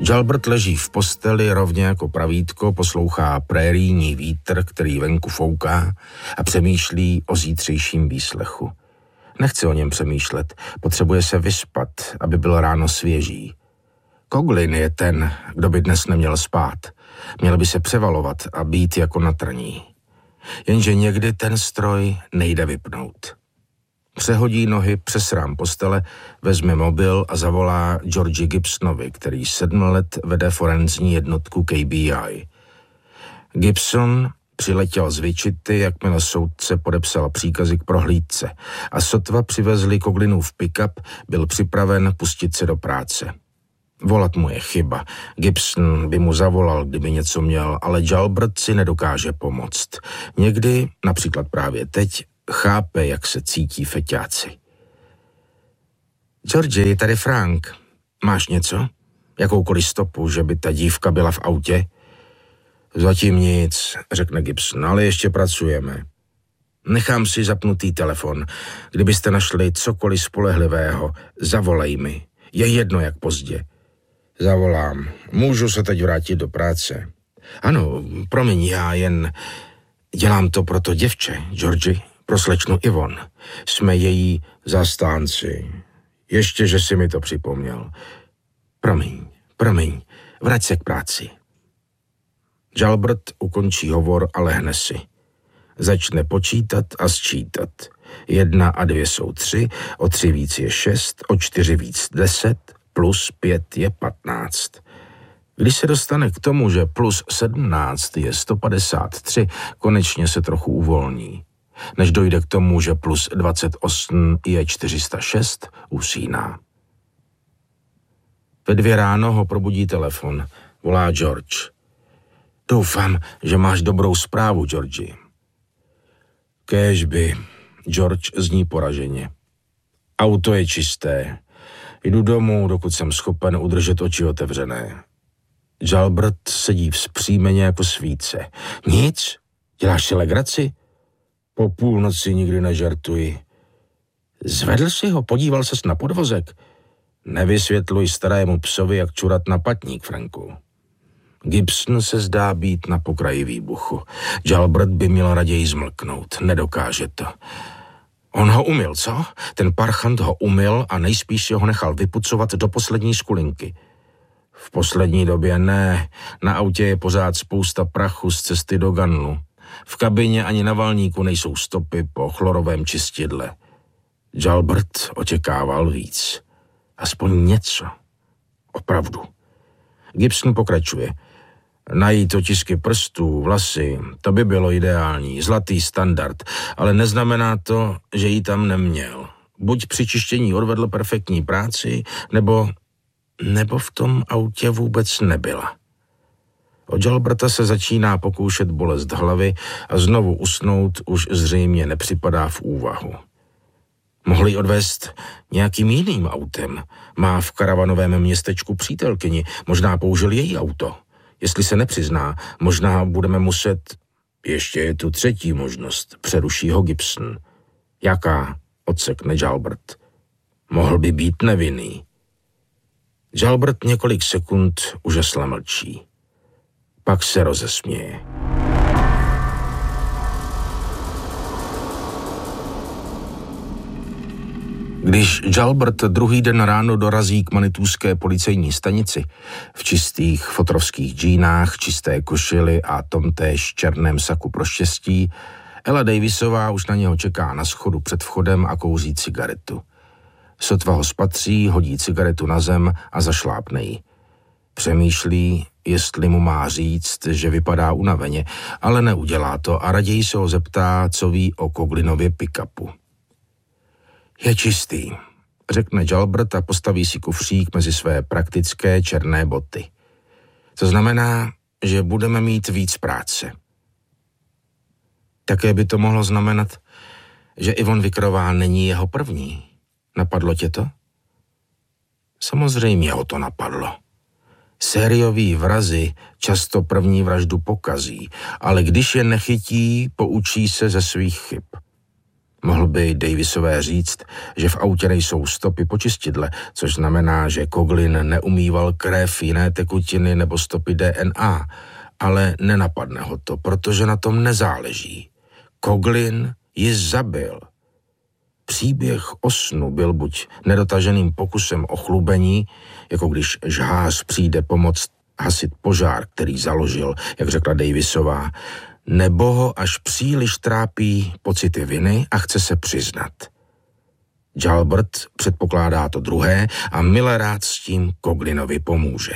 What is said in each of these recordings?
Jalbert leží v posteli rovně jako pravítko, poslouchá prérijní vítr, který venku fouká a přemýšlí o zítřejším výslechu. Nechce o něm přemýšlet, potřebuje se vyspat, aby byl ráno svěží. Coughlin je ten, kdo by dnes neměl spát. Měl by se převalovat a být jako na trní. Jenže někdy ten stroj nejde vypnout. Přehodí nohy přes rám postele, vezme mobil a zavolá Georgi Gibsonovi, který 7 let vede forenzní jednotku KBI. Gibson přiletěl z Wichity, jakmile soudce podepsal příkazy k prohlídce a sotva přivezli Coughlinův pick-up, byl připraven pustit se do práce. Volat mu je chyba. Gibson by mu zavolal, kdyby něco měl, ale Jalbert si nedokáže pomoct. Někdy, například právě teď, chápe, jak se cítí feťáci. Georgi, je tady Frank. Máš něco? Jakoukoliv stopu, že by ta dívka byla v autě? Zatím nic, řekne Gibson, ale ještě pracujeme. Nechám si zapnutý telefon. Kdybyste našli cokoliv spolehlivého, zavolej mi. Je jedno, jak pozdě. Zavolám. Můžu se teď vrátit do práce. Ano, promiň, já jen dělám to pro to děvče, Georgi, pro slečnu Yvonne. Jsme její zastánci. Ještě, že si mi to připomněl. Promiň, vrať se k práci. Jalbert ukončí hovor a lehne si. Začne počítat a sčítat. 1 a 2 jsou 3, o 3 víc je 6, o 4 víc 10, plus 5 je 15. Když se dostane k tomu, že plus 17 je 153, konečně se trochu uvolní. Než dojde k tomu, že plus 28 je 406, usíná. Ve 2 ráno ho probudí telefon. Volá George. Doufám, že máš dobrou zprávu, Georgi. Kéžby, George zní poraženě. Auto je čisté. Jdu domů, dokud jsem schopen udržet oči otevřené. Jalbert sedí vzpřímeně jako svíce. Nic? Děláš si legraci? Po půlnoci nikdy nežartuji. Zvedl si ho, podíval ses na podvozek. Nevysvětluj starému psovi, jak čurat na patník, Franku. Gibson se zdá být na pokraji výbuchu. Jalbert by měl raději zmlknout, nedokáže to. On ho umyl, co? Ten parchant ho umyl a nejspíš si ho nechal vypucovat do poslední skulinky. V poslední době ne, na autě je pořád spousta prachu z cesty do Ganlu. V kabině ani na valníku nejsou stopy po chlorovém čistidle. Jalbert očekával víc. Aspoň něco. Opravdu. Gibson pokračuje. Najít otisky prstů, vlasy, to by bylo ideální, zlatý standard, ale neznamená to, že ji tam neměl. Buď při čištění odvedl perfektní práci, nebo v tom autě vůbec nebyla. Od Jalberta se začíná pokoušet bolest hlavy a znovu usnout už zřejmě nepřipadá v úvahu. Mohli odvést nějakým jiným autem. Má v karavanovém městečku přítelkyni, možná použil její auto. Jestli se nepřizná, možná budeme muset... Ještě je tu třetí možnost, přeruší ho Gibson. Jaká? Odsekne Jalbert. Mohl by být nevinný. Jalbert několik sekund užasle mlčí. Pak se rozesměje. Když Jalbert druhý den ráno dorazí k manitůské policejní stanici, v čistých fotrovských džínách, čisté košili a tomtéž černém saku pro štěstí, Ella Davisová už na něho čeká na schodu před vchodem a kouří cigaretu. Sotva ho spatří, hodí cigaretu na zem a zašlápne ji. Přemýšlí, jestli mu má říct, že vypadá unaveně, ale neudělá to a raději se ho zeptá, co ví o Coughlinově pick-upu. Je čistý, řekne Jalbert a postaví si kufřík mezi své praktické černé boty. To znamená, že budeme mít víc práce. Také by to mohlo znamenat, že Yvonne Vickerová není jeho první. Napadlo tě to? Samozřejmě ho to napadlo. Sérioví vrazi často první vraždu pokazí, ale když je nechytí, poučí se ze svých chyb. Mohl by Davisové říct, že v autě nejsou stopy po čistidle, což znamená, že Coughlin neumýval krev, jiné tekutiny nebo stopy DNA, ale nenapadne ho to, protože na tom nezáleží. Coughlin ji zabil. Příběh o snu byl buď nedotaženým pokusem o chlubení, jako když žhář přijde pomoct hasit požár, který založil, jak řekla Davisová, nebo ho až příliš trápí pocity viny a chce se přiznat. Jalbert předpokládá to druhé a Millerát s tím Coughlinovi pomůže.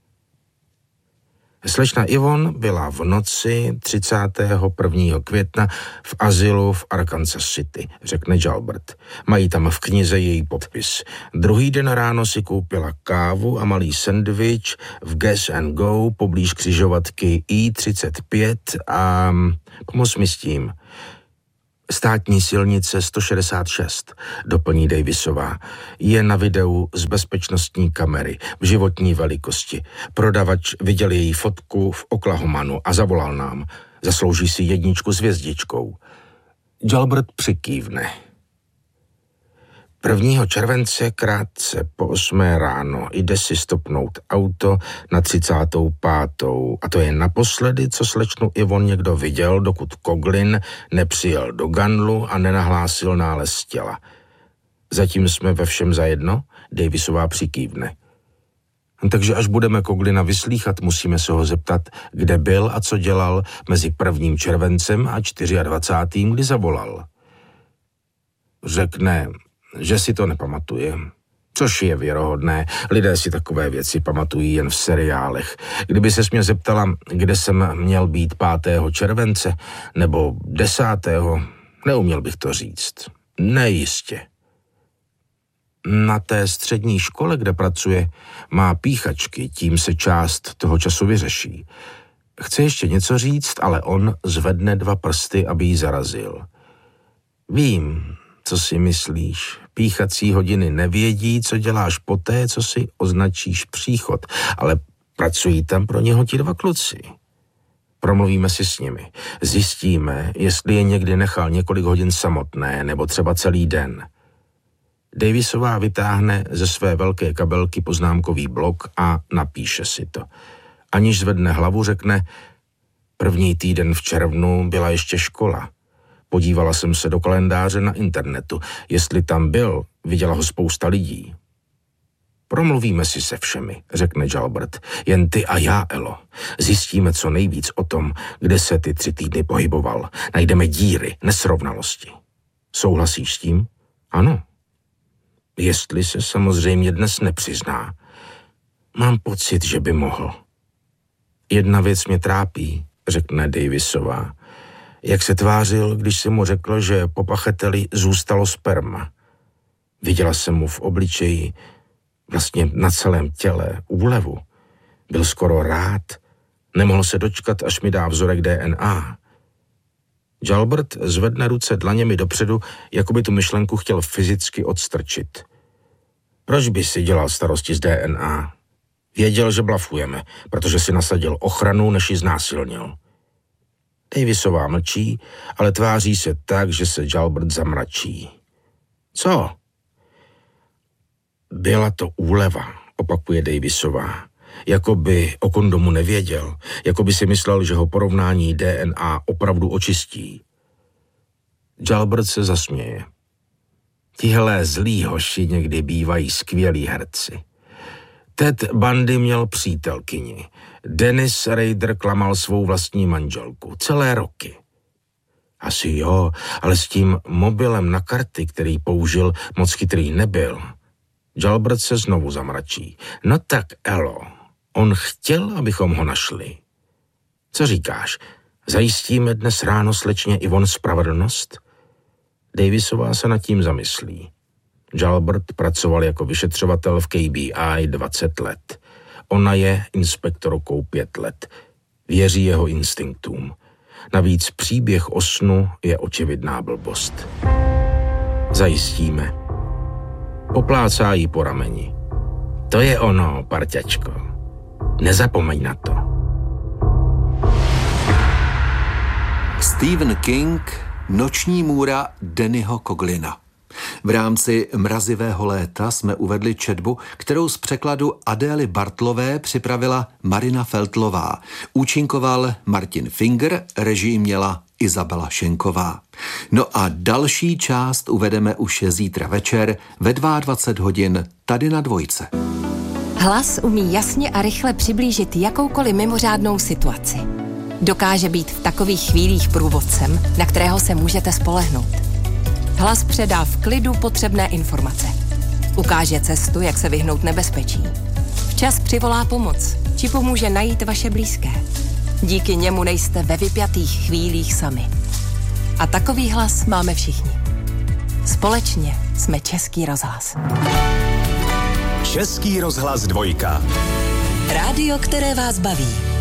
Slečna Yvonne byla v noci 31. května v azylu v Arkansas City, řekne Jalbert. Mají tam v knize její podpis. Druhý den ráno si koupila kávu a malý sendvič v Gas and Go poblíž křižovatky I-35 a pomoz mi s tím. Státní silnice 166, doplní Davisová, je na videu z bezpečnostní kamery v životní velikosti. Prodavač viděl její fotku v Oklahomanu a zavolal nám. Zaslouží si 1 s hvězdičkou. Jalbert přikývne. 1. července krátce po 8 ráno jde si stopnout auto na 35. A to je naposledy, co slečnu Yvonne někdo viděl, dokud Coughlin nepřijel do Gunlu a nenahlásil nález těla. Zatím jsme ve všem zajedno, Davisová přikývne. Takže až budeme Coughlina vyslýchat, musíme se ho zeptat, kde byl a co dělal mezi 1. červencem a 24. kdy zavolal. Řekne, že si to nepamatuje. Což je věrohodné, lidé si takové věci pamatují jen v seriálech. Kdyby ses mě zeptala, kde jsem měl být 5. července nebo 10. neuměl bych to říct. Nejistě. Na té střední škole, kde pracuje, má píchačky, tím se část toho času vyřeší. Chce ještě něco říct, ale on zvedne 2 prsty, aby jí zarazil. Vím, co si myslíš. Píchací hodiny nevědí, co děláš poté, co si označíš příchod, ale pracují tam pro něho ti 2 kluci. Promluvíme si s nimi. Zjistíme, jestli je někdy nechal několik hodin samotné, nebo třeba celý den. Davisová vytáhne ze své velké kabelky poznámkový blok a napíše si to. Aniž zvedne hlavu, řekne, 1. týden v červnu byla ještě škola. Podívala jsem se do kalendáře na internetu. Jestli tam byl, viděla ho spousta lidí. Promluvíme si se všemi, řekne Jalbert. Jen ty a já, Elo. Zjistíme co nejvíc o tom, kde se ty 3 týdny pohyboval. Najdeme díry, nesrovnalosti. Souhlasíš s tím? Ano. Jestli se samozřejmě dnes nepřizná. Mám pocit, že by mohl. 1 věc mě trápí, řekne Davisová. Jak se tvářil, když si mu řekl, že po pachateli zůstalo sperma. Viděla jsem mu v obličeji, vlastně na celém těle, úlevu. Byl skoro rád, nemohl se dočkat, až mi dá vzorek DNA. Jalbert zvedne ruce dlaněmi dopředu, jako by tu myšlenku chtěl fyzicky odstrčit. Proč by si dělal starosti z DNA? Věděl, že blafujeme, protože si nasadil ochranu, než ji znásilnil. Davisová mlčí, ale tváří se tak, že se Jalbert zamračí. Co? Byla to úleva, opakuje Davisová. Jako by o kondomu nevěděl, jako by si myslel, že ho porovnání DNA opravdu očistí. Jalbert se zasměje. Tihle zlí hoši někdy bývají skvělí herci. Ted Bundy měl přítelkyni. Dennis Rader klamal svou vlastní manželku. Celé roky. Asi jo, ale s tím mobilem na karty, který použil, moc chytrý nebyl. Jalbert se znovu zamračí. No tak, Elo, on chtěl, abychom ho našli. Co říkáš? Zajistíme dnes ráno slečně Yvonne spravedlnost? Davisová se nad tím zamyslí. Jalbert pracoval jako vyšetřovatel v KBI 20 let. Ona je inspektorkou 5 let. Věří jeho instinktům. Navíc příběh o snu je očividná blbost. Zajistíme. Poplácá jí po rameni. To je ono, parťačko. Nezapomeň na to. Stephen King Noční můra Dannyho Coughlina. V rámci Mrazivého léta jsme uvedli četbu, kterou z překladu Adély Bartlové připravila Marina Feltlová. Účinkoval Martin Finger, režii měla Izabela Šenková. No a další část uvedeme už zítra večer ve 22 hodin tady na Dvojce. Hlas umí jasně a rychle přiblížit jakoukoliv mimořádnou situaci. Dokáže být v takových chvílích průvodcem, na kterého se můžete spolehnout. Hlas předá v klidu potřebné informace. Ukáže cestu, jak se vyhnout nebezpečí. Včas přivolá pomoc, či pomůže najít vaše blízké. Díky němu nejste ve vypjatých chvílích sami. A takový hlas máme všichni. Společně jsme Český rozhlas. Český rozhlas 2. Rádio, které vás baví.